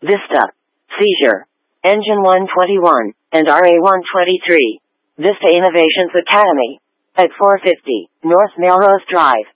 Vista, Seizure, Engine 121, and RA123. Vista Innovations Academy. At 450 North Melrose Drive.